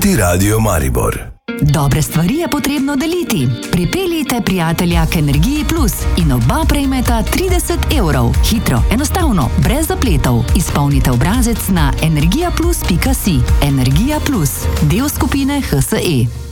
Proti Radio Maribor. Dobre stvari je potrebno deliti. Pripeljite prijatelja k Energiji Plus in oba prejmeta 30 €. Hitro, enostavno, brez zapletov. Izpolnite obrazec na energijaplus.si. Energija Plus, del skupine HSE.